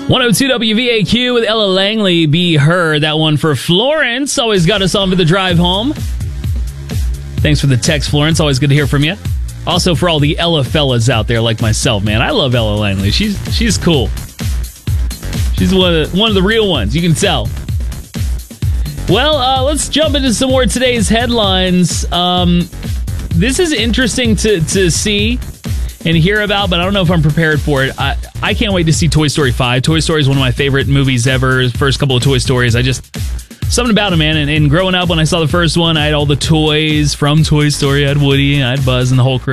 102 WVAQ with Ella Langley, Be Her. That one for Florence. Always got us on for the drive home. Thanks for the text, Florence. Always good to hear from you. Also for all the Ella fellas out there like myself, man. I love Ella Langley. She's cool. She's one of the real ones. You can tell. Well, let's jump into some more of today's headlines. This is interesting to see and hear about, but I don't know if I'm prepared for it. I can't wait to see Toy Story 5. Toy Story is one of my favorite movies ever. First couple of Toy Stories, something about it, man. And growing up, when I saw the first one, I had all the toys from Toy Story. I had Woody, I had Buzz, and the whole crew.